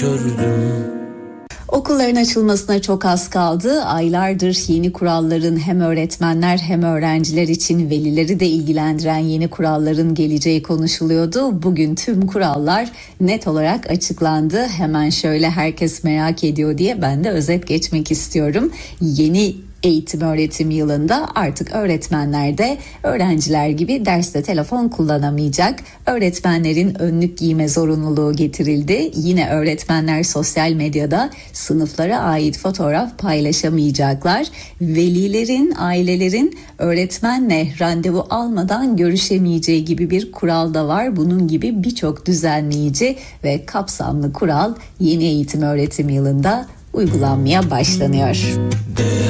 kördüm. Okulların açılmasına çok az kaldı. Aylardır yeni kuralların hem öğretmenler hem öğrenciler için velileri de ilgilendiren yeni kuralların geleceği konuşuluyordu. Bugün tüm kurallar net olarak açıklandı. Hemen şöyle herkes merak ediyor diye ben de özet geçmek istiyorum. Yeni eğitim öğretim yılında artık öğretmenler de öğrenciler gibi derste telefon kullanamayacak. Öğretmenlerin önlük giyme zorunluluğu getirildi. Yine öğretmenler sosyal medyada sınıflara ait fotoğraf paylaşamayacaklar. Velilerin, ailelerin öğretmenle randevu almadan görüşemeyeceği gibi bir kural da var. Bunun gibi birçok düzenleyici ve kapsamlı kural yeni eğitim öğretim yılında uygulanmaya başlanıyor.